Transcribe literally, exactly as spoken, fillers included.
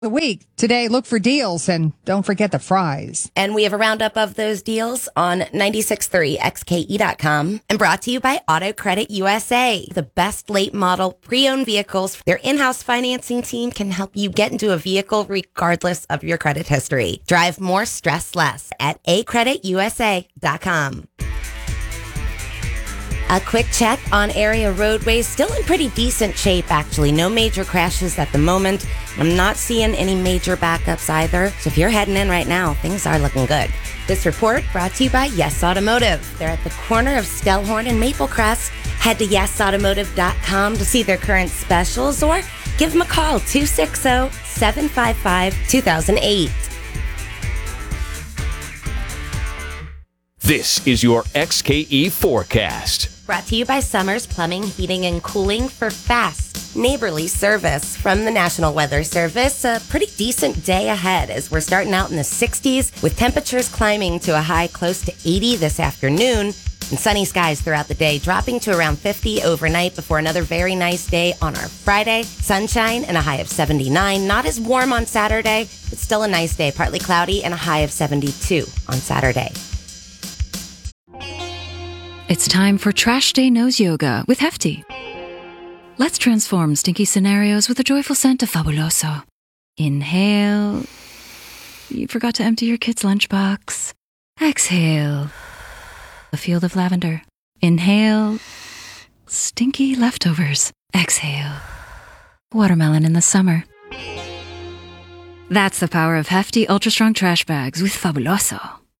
The week. Today, look for deals and don't forget the fries. And we have a roundup of those deals on ninety-six point three X K E dot com and brought to you by Auto Credit U S A, the best late model pre-owned vehicles. Their in-house financing team can help you get into a vehicle regardless of your credit history. Drive more, stress less at a credit u s a dot com. A quick check on area roadways, still in pretty decent shape, actually. No major crashes at the moment. I'm not seeing any major backups either. So if you're heading in right now, things are looking good. This report brought to you by Yes Automotive. They're at the corner of Stellhorn and Maple Crest. Head to yes automotive dot com to see their current specials or give them a call, two six zero, seven five five, two thousand eight. This is your X K E forecast. Brought to you by Summers Plumbing, Heating, and Cooling for fast, neighborly service. From the National Weather Service, a pretty decent day ahead as we're starting out in the sixties with temperatures climbing to a high close to eighty this afternoon and sunny skies throughout the day, dropping to around fifty overnight before another very nice day on our Friday. Sunshine and a high of seventy-nine. Not as warm on Saturday, but still a nice day. Partly cloudy and a high of seventy-two on Saturday. It's time for Trash Day Nose Yoga with Hefty. Let's transform stinky scenarios with a joyful scent of Fabuloso. Inhale. You forgot to empty your kid's lunchbox. Exhale. A field of lavender. Inhale. Stinky leftovers. Exhale. Watermelon in the summer. That's the power of Hefty Ultra Strong Trash Bags with Fabuloso.